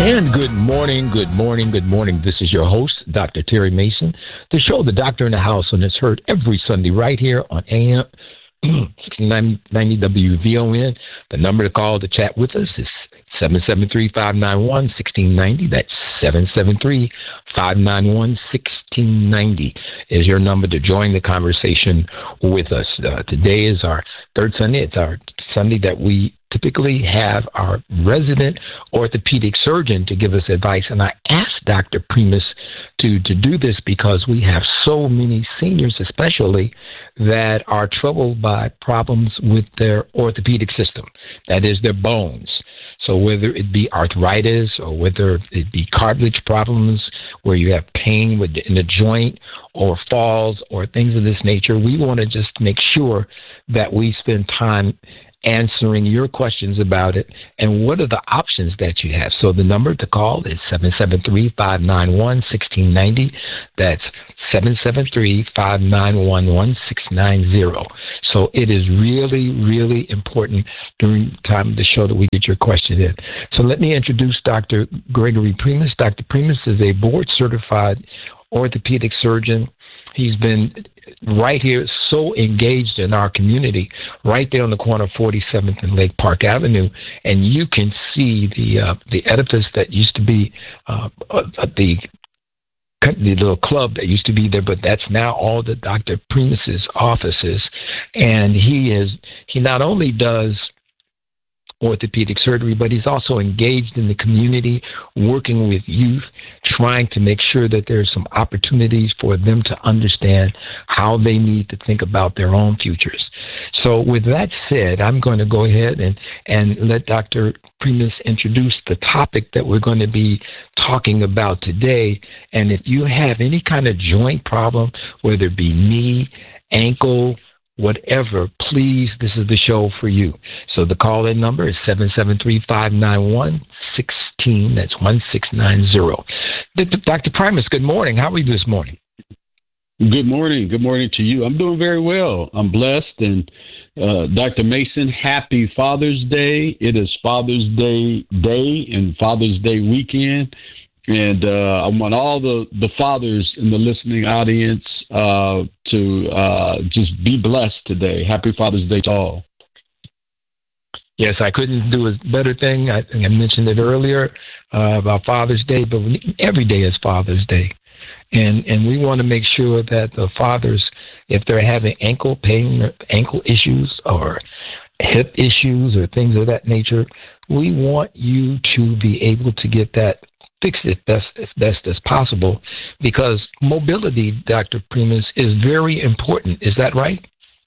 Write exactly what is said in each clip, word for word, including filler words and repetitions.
And good morning, good morning, good morning. This is your host, Doctor Terry Mason. The show, The Doctor in the House, and it's heard every Sunday right here on A M sixteen ninety W V O N. The number to call to chat with us is seven seven three, five nine one, one six nine zero. That's seven seven three, five nine one, one six nine zero is your number to join the conversation with us. Uh, today is our third Sunday. It's our Sunday that we typically have our resident orthopedic surgeon to give us advice. And I asked Doctor Primus to, to do this because we have so many seniors, especially, that are troubled by problems with their orthopedic system, that is, their bones. So whether it be arthritis or whether it be cartilage problems where you have pain with the, in the joint or falls or things of this nature, we want to just make sure that we spend time answering your questions about it and what are the options that you have. So the number to call is seven seven three, five nine one, one six nine zero. That's seven seven three, five nine one, one six nine zero. So it is really, really important during the time of the show that we get your question in. So let me introduce Doctor Gregory Primus. Doctor Primus is a board-certified orthopedic surgeon. He's been right here, so engaged in our community, right there on the corner of forty-seventh and Lake Park Avenue, and you can see the uh, the edifice that used to be uh, uh, the the little club that used to be there, but that's now all the Doctor Primus's offices, and he is he not only does orthopedic surgery, but he's also engaged in the community, working with youth, trying to make sure that there's some opportunities for them to understand how they need to think about their own futures. So with that said, I'm going to go ahead and, and let Doctor Primus introduce the topic that we're going to be talking about today. And if you have any kind of joint problem, whether it be knee, ankle, whatever, please, this is the show for you. So the call-in number is seven seven three, five nine one, one six nine zero. That's one six nine zero. Doctor Primus, good morning. How are you this morning? Good morning. Good morning to you. I'm doing very well. I'm blessed. And uh, Doctor Mason, happy Father's Day. It is Father's Day day and Father's Day weekend. And uh, I want all the, the fathers in the listening audience uh, to uh, just be blessed today. Happy Father's Day to all. Yes, I couldn't do a better thing. I think I mentioned it earlier uh, about Father's Day, but every day is Father's Day. And and we want to make sure that the fathers, if they're having ankle pain, or ankle issues, or hip issues, or things of that nature, we want you to be able to get that fixed as best, as best as possible, because mobility, Doctor Primus, is very important. Is that right?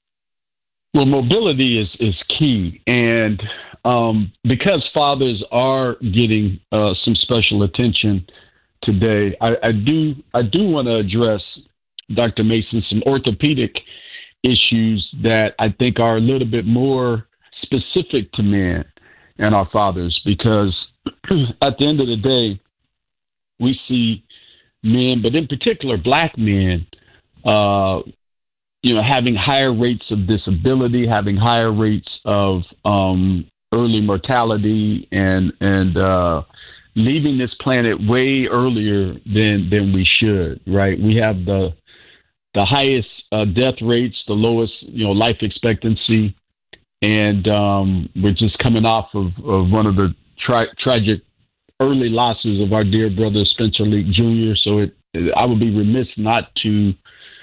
Well, mobility is, is key. And um, because fathers are getting uh, some special attention today, I, I do I do want to address, Doctor Mason, some orthopedic issues that I think are a little bit more specific to men and our fathers, because at the end of the day, we see men, but in particular black men, uh, you know, having higher rates of disability, having higher rates of um, early mortality, and and uh, leaving this planet way earlier than than we should. Right? We have the the highest uh, death rates, the lowest, you know, life expectancy, and um, we're just coming off of, of one of the tra- tragic early losses of our dear brother Spencer Lee Junior So it, I would be remiss not to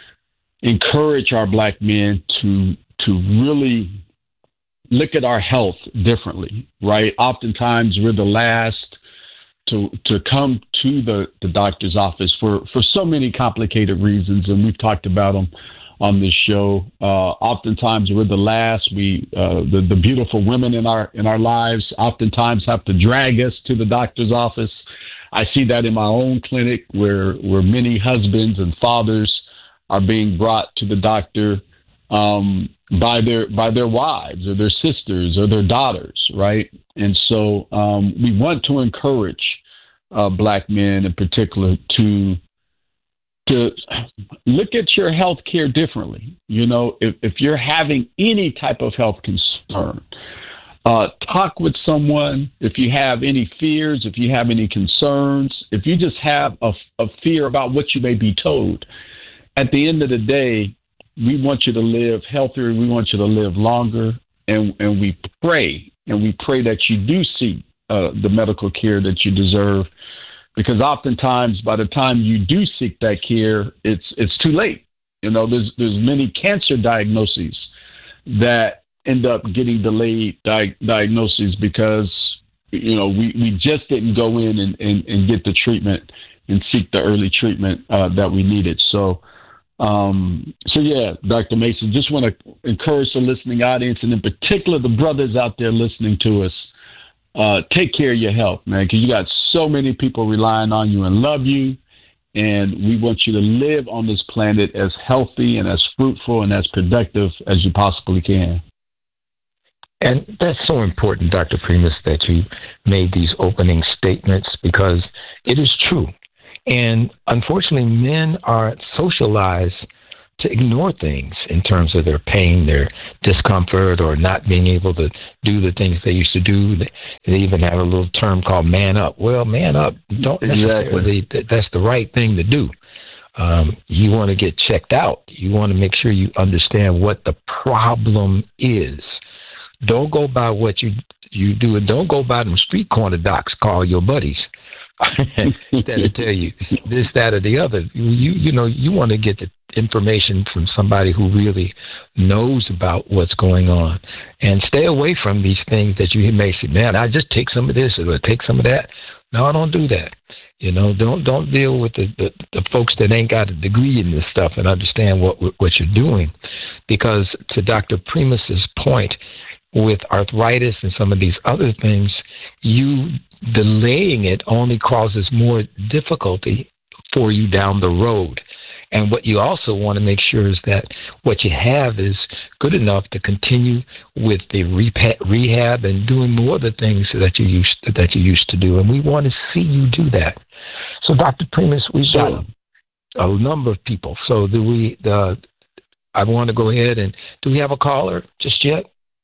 encourage our black men to to really look at our health differently, right? Oftentimes we're the last to to come to the, the doctor's office for, for so many complicated reasons, and we've talked about them on this show. Uh, oftentimes we're the last. We uh, the the beautiful women in our in our lives oftentimes have to drag us to the doctor's office. I see that in my own clinic, where where many husbands and fathers are being brought to the doctor um, by their by their wives or their sisters or their daughters, right? And so um, we want to encourage uh, black men in particular to to look at your health care differently. You know, if, if you're having any type of health concern, Uh, talk with someone if you have any fears, if you have any concerns, if you just have a, a fear about what you may be told. At the end of the day, we want you to live healthier. We want you to live longer. And, and we pray, and we pray that you do seek uh, the medical care that you deserve, because oftentimes by the time you do seek that care, it's it's too late. You know, there's there's many cancer diagnoses that end up getting delayed di- diagnoses because, you know, we, we just didn't go in and, and, and get the treatment and seek the early treatment uh, that we needed. So, um, so yeah, Doctor Mason, just want to encourage the listening audience, and in particular the brothers out there listening to us, uh, take care of your health, man, because you got so many people relying on you and love you. And we want you to live on this planet as healthy and as fruitful and as productive as you possibly can. And that's so important, Doctor Primus, that you made these opening statements, because it is true. And unfortunately, men are socialized to ignore things in terms of their pain, their discomfort, or not being able to do the things they used to do. They even have a little term called man up. Well, man up, don't necessarily, exactly. That's the right thing to do. Um, you want to get checked out. You want to make sure you understand what the problem is. Don't go by what you you do, and don't go by them street corner docs. Call your buddies that'll tell you this, that, or the other. You you know you want to get the information from somebody who really knows about what's going on, and stay away from these things that you may say, man, I just take some of this or take some of that. No, don't do that. You know, don't don't deal with the, the, the folks that ain't got a degree in this stuff and understand what what you're doing, because to Doctor Primus's point, with arthritis and some of these other things, you delaying it only causes more difficulty for you down the road. And what you also want to make sure is that what you have is good enough to continue with the rehab and doing more of the things that you used to, that you used to do. And we want to see you do that. So, Doctor Primus, we've got a number of people. So, do we? Uh, I want to go ahead and do we have a caller just yet?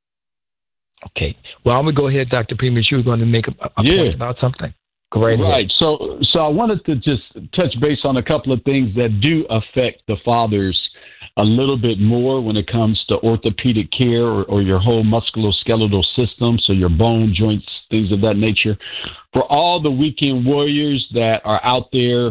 Okay. Well, I'm going to go ahead, Doctor Primus. You were going to make a, a yeah. point about something. Go right ahead. Right. So, so I wanted to just touch base on a couple of things that do affect the fathers a little bit more when it comes to orthopedic care or, or your whole musculoskeletal system, so your bone, joints, things of that nature. For all the weekend warriors that are out there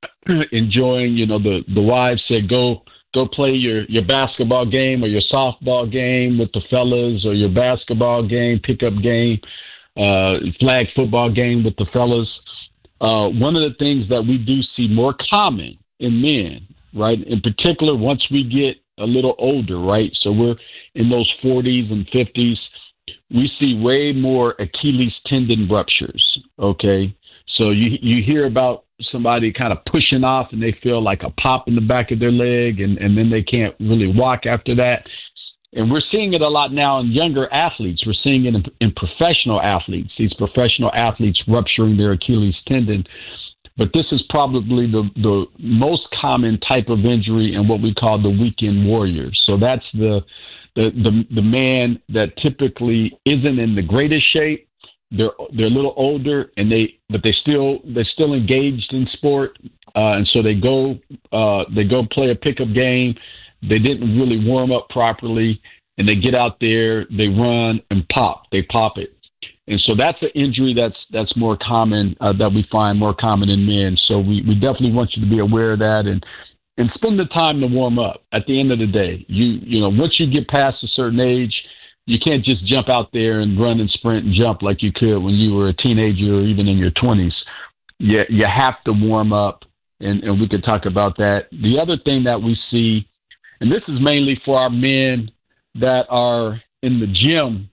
enjoying, you know, the, the wives said, go go play your, your basketball game or your softball game with the fellas, or your basketball game, pickup game, uh, flag football game with the fellas. Uh, one of the things that we do see more common in men, right, in particular once we get a little older, right, so we're in those forties and fifties, we see way more Achilles tendon ruptures, okay? So you you hear about somebody kind of pushing off and they feel like a pop in the back of their leg, and, and then they can't really walk after that. And we're seeing it a lot now in younger athletes. We're seeing it in, in professional athletes, these professional athletes rupturing their Achilles tendon. But this is probably the, the most common type of injury in what we call the weekend warriors. So that's the, the, the, the man that typically isn't in the greatest shape. They're they're a little older, and they but they still they're still engaged in sport, uh, and so they go uh, they go play a pickup game. They didn't really warm up properly, and they get out there, they run and pop, they pop it, and so that's an injury that's that's more common uh, that we find more common in men. So we, we definitely want you to be aware of that, and and spend the time to warm up. At the end of the day, you you know once you get past a certain age, you can't just jump out there and run and sprint and jump like you could when you were a teenager or even in your twenties. You, you have to warm up, and, and we could talk about that. The other thing that we see, and this is mainly for our men that are in the gym,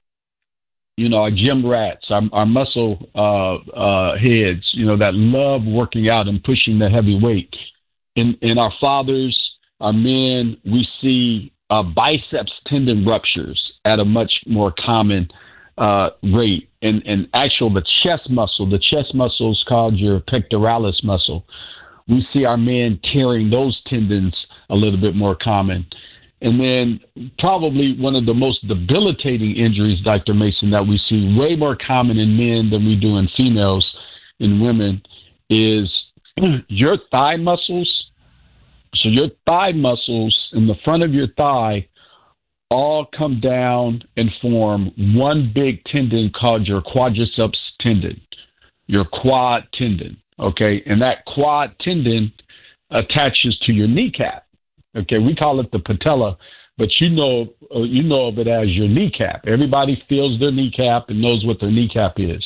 you know, our gym rats, our, our muscle uh, uh, heads, you know, that love working out and pushing the heavy weight. In, in our fathers, our men, we see uh, biceps tendon ruptures at a much more common uh, rate. And, and actual, the chest muscle, the chest muscle is called your pectoralis muscle. We see our men tearing those tendons a little bit more common. And then probably one of the most debilitating injuries, Doctor Mason, that we see way more common in men than we do in females, in women, is your thigh muscles. So your thigh muscles in the front of your thigh all come down and form one big tendon called your quadriceps tendon, your quad tendon, okay? And that quad tendon attaches to your kneecap. Okay, we call it the patella, but you know uh, you know of it as your kneecap. Everybody feels their kneecap and knows what their kneecap is.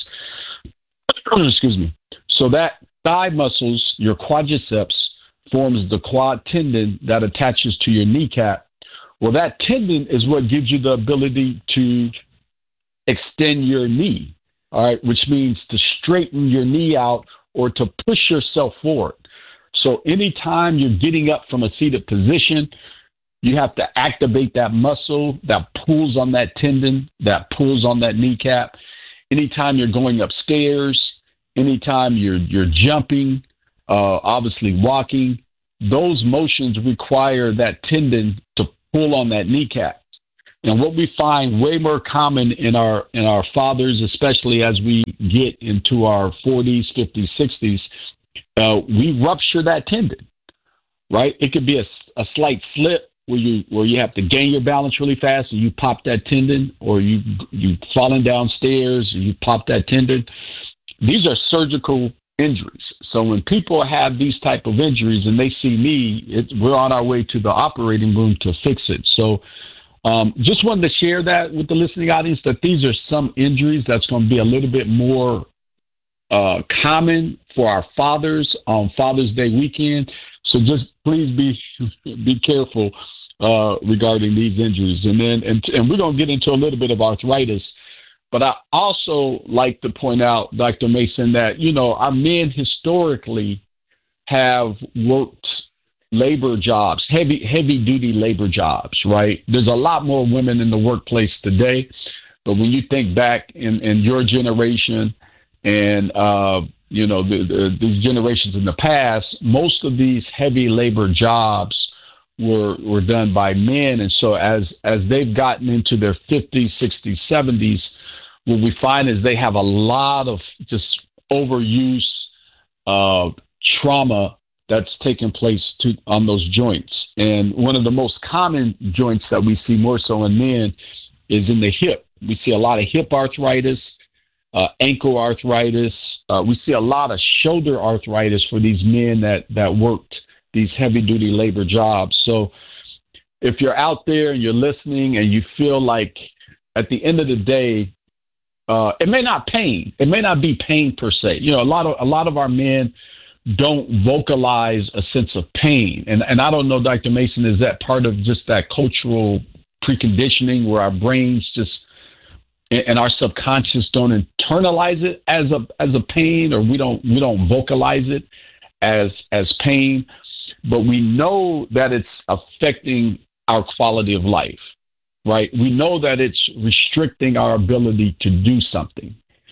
Excuse me. So that thigh muscles, your quadriceps, forms the quad tendon that attaches to your kneecap. Well, that tendon is what gives you the ability to extend your knee, all right, which means to straighten your knee out or to push yourself forward. So anytime you're getting up from a seated position, you have to activate that muscle that pulls on that tendon, that pulls on that kneecap. Anytime you're going upstairs, anytime you're you're jumping, uh, obviously walking, those motions require that tendon to pull on that kneecap. And what we find way more common in our in our fathers, especially as we get into our forties, fifties, sixties, Uh, we rupture that tendon, right? It could be a, a slight slip where you where you have to gain your balance really fast and you pop that tendon, or you you falling downstairs and you pop that tendon. These are surgical injuries. So when people have these type of injuries and they see me, it, we're on our way to the operating room to fix it. So um, just wanted to share that with the listening audience, that these are some injuries that's going to be a little bit more Uh, common for our fathers on Father's Day weekend. So just please be be careful uh, regarding these injuries. And then, and, and we're going to get into a little bit of arthritis. But I also like to point out, Doctor Mason, that, you know, our men historically have worked labor jobs, heavy, heavy duty labor jobs, right? There's a lot more women in the workplace today. But when you think back in, in your generation, and, uh, you know, the, the, these generations in the past, most of these heavy labor jobs were were done by men. And so as as they've gotten into their fifties, sixties, seventies, what we find is they have a lot of just overuse uh, trauma that's taking place to, on those joints. And one of the most common joints that we see more so in men is in the hip. We see a lot of hip arthritis, Uh, ankle arthritis. Uh, we see a lot of shoulder arthritis for these men that, that worked these heavy-duty labor jobs. So if you're out there and you're listening and you feel like at the end of the day, uh, it may not pain. It may not be pain per se. You know, a lot of a lot of our men don't vocalize a sense of pain. And, and I don't know, Doctor Mason, is that part of just that cultural preconditioning where our brains just and our subconscious don't internalize it as a as a pain, or we don't we don't vocalize it as as pain, but we know that it's affecting our quality of life, right? We know that it's restricting our ability to do something.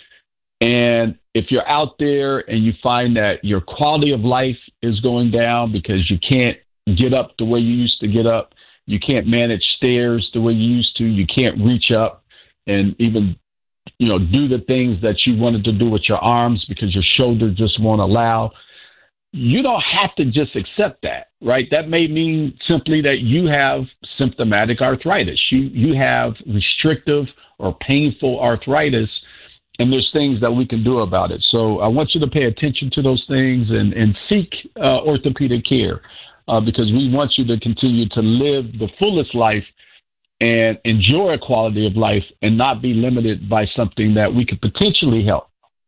And if you're out there and you find that your quality of life is going down because you can't get up the way you used to get up, you can't manage stairs the way you used to, you can't reach up and even, you know, do the things that you wanted to do with your arms because your shoulder just won't allow. You don't have to just accept that, right? That may mean simply that you have symptomatic arthritis. You you have restrictive or painful arthritis, and there's things that we can do about it. So I want you to pay attention to those things and, and seek uh, orthopedic care uh, because we want you to continue to live the fullest life and enjoy a quality of life and not be limited by something that we could potentially help.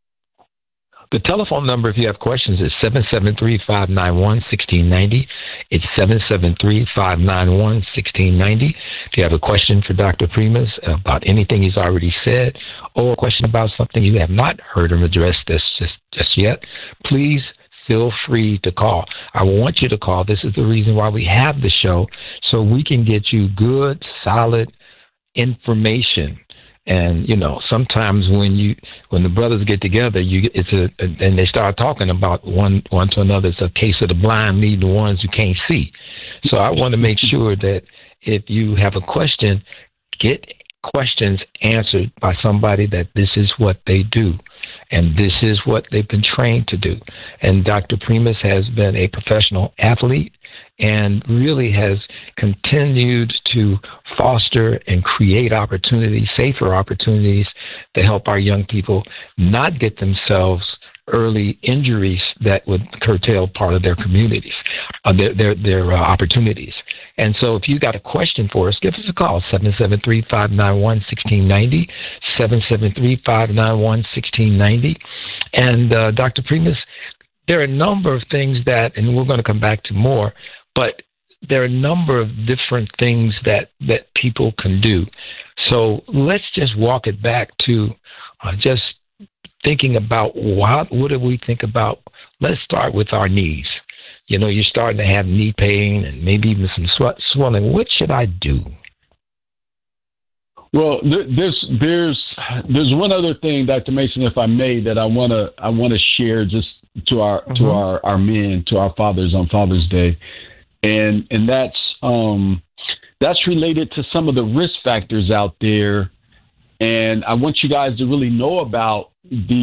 The telephone number, if you have questions, is seven seven three, five nine one, one six nine zero. It's seven seven three, five nine one, one six nine zero. If you have a question for Doctor Primus about anything he's already said, or a question about something you have not heard him address this just, just yet, please feel free to call. I want you to call. This is the reason why we have the show, so we can get you good, solid information. And, you know, sometimes when you when the brothers get together, you it's a and they start talking about one one to another. It's a case of the blind leading the ones who can't see. So I want to make sure that if you have a question, get questions answered by somebody that this is what they do and this is what they've been trained to do. And Doctor Primus has been a professional athlete and really has continued to foster and create opportunities, safer opportunities, to help our young people not get themselves early injuries that would curtail part of their communities, uh, their their, their uh, opportunities. And so if you got a question for us, give us a call, seven seven three, five nine one, one six nine zero, seven seven three, five nine one, one six nine zero. And uh, Doctor Primus, there are a number of things that, and we're going to come back to more, but there are a number of different things that, that people can do. So let's just walk it back to uh, just thinking about what, what do we think about? Let's start with our knees. You know, you're starting to have knee pain and maybe even some swe- swelling. What should I do? Well, there's there's there's one other thing, Doctor Mason, if I may, that I wanna I wanna share just to our mm-hmm. to our, our men, to our fathers on Father's Day, and and that's um that's related to some of the risk factors out there, and I want you guys to really know about the